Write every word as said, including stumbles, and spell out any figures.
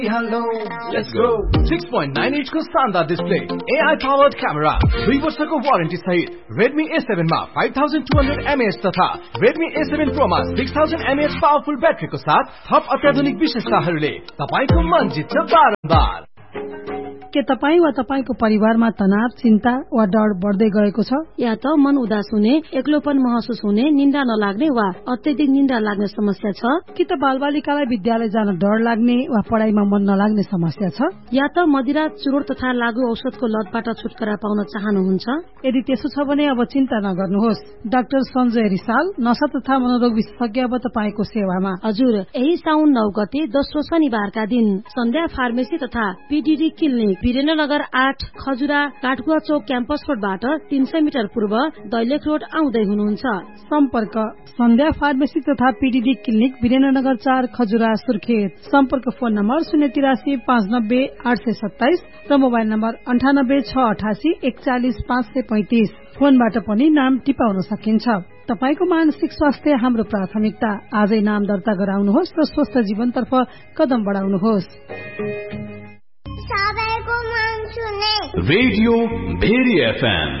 Hello, let's go. six point nine inch को शानदार display, A I powered camera, दुई वर्षको वारेन्टी सहित Redmi A seven मा five thousand two hundred milliamp hour तथा Redmi A seven Pro मा six thousand milliamp hour powerful ब्याट्रीको साथ थप अत्याधुनिक विशेषताहरूले तपाईको मन जित्छ बारम्बार। के तपाई वा तपाईको परिवारमा तनाव, चिन्ता वा डर बढ्दै गएको छ? या त मन उदास हुने, एक्लोपन महसुस हुने, निन्दा नलाग्ने वा अत्यधिक निन्दा लाग्ने समस्या छ? कि त बालबालिकालाई विद्यालय जान डर लाग्ने वा पढाइमा मन नलाग्ने समस्या छ? या त मदिरा, चुरोट तथा लागु औषधको लतबाट छुटकारा पाउन चाहनुहुन्छ? यदि त्यसो छ भने अब चिन्ता नगर्नुहोस्। डाक्टर सञ्जय रिसाल, नशा तथा मनोरोग विशेषज्ञ अब तपाईको सेवामा। हजुर, यही साउन नौ गते दोस्रो शनिबारका दिन सन्ध्या फार्मेसी तथा पीडीडी क्लिनिक वीरेन्द्रनगर आठ खजुरा काठगुवा चौक क्याम्पस रोडबाट तीन सय मिटर पूर्व दैलेख रोड आउँदै हुनुहुन्छ। सम्पर्क सन्ध्या फार्मेसी तथा पीडीडी क्लिनिक वीरेन्द्रनगर चार खजुरा सुर्खेत। सम्पर्क फोन नम्बर शून्य तिरासी पाँच नब्बे आठ सय सत्ताइस र मोबाइल नम्बर अन्ठानब्बे छ अठासी एकचालिस पाँच सय पैंतिस। फोनबाट पनि नाम टिपाउन सकिन्छ। तपाईको मानसिक स्वास्थ्य हाम्रो प्राथमिकता। आजै नाम दर्ता गराउनुहोस् र स्वस्थ जीवनतर्फ कदम बढाउनुहोस्। Radio very FM